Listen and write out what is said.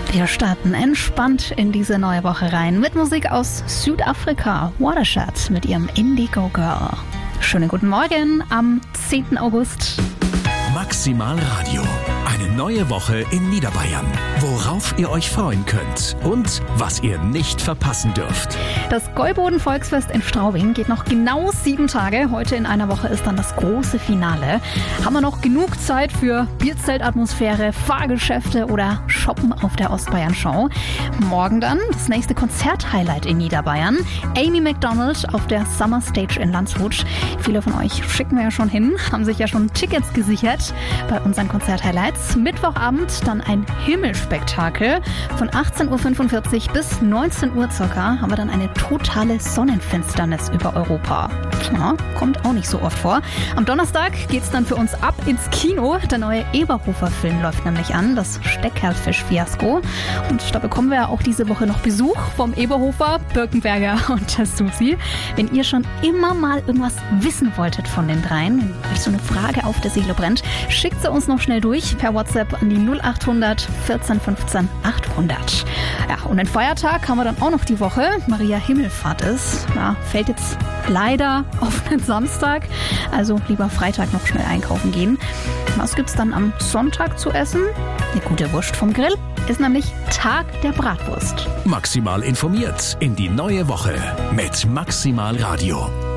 Wir starten entspannt in diese neue Woche rein mit Musik aus Südafrika. Watershed mit ihrem Indigo Girl. Schönen guten Morgen am 10. August. Maximal Radio. Eine neue Woche in Niederbayern. Worauf ihr euch freuen könnt und was ihr nicht verpassen dürft. Das Gäuboden-Volksfest in Straubing geht noch genau 7 Tage. Heute in einer Woche ist dann das große Finale. Haben wir noch genug Zeit für Bierzeltatmosphäre, Fahrgeschäfte oder Shoppen auf der Ostbayern-Show. Morgen dann das nächste Konzerthighlight in Niederbayern. Amy Macdonald auf der Summer Stage in Landshut. Viele von euch schicken wir ja schon hin, haben sich ja schon Tickets gesichert bei unseren Konzerthighlights. Mittwochabend dann ein Himmelspektakel. Von 18.45 Uhr bis 19 Uhr circa haben wir dann eine totale Sonnenfinsternis über Europa. Ja, kommt auch nicht so oft vor. Am Donnerstag geht's dann für uns ab ins Kino. Der neue Eberhofer-Film läuft nämlich an, das Steckerlfisch-Fiasko. Und da bekommen wir ja auch diese Woche noch Besuch vom Eberhofer, Birkenberger und der Susi. Wenn ihr schon immer mal irgendwas wissen wolltet von den dreien, wenn euch so eine Frage auf der Seele brennt, schickt sie uns noch schnell durch per WhatsApp an die 0800 14 15 800. Ja, und den Feiertag haben wir dann auch noch die Woche. Maria Himmelfahrt ist. Ja, fällt jetzt leider auf den Samstag. Also lieber Freitag noch schnell einkaufen gehen. Was gibt's dann am Sonntag zu essen? Eine gute Wurst vom Grill. Ist nämlich Tag der Bratwurst. Maximal informiert in die neue Woche mit Maximal Radio.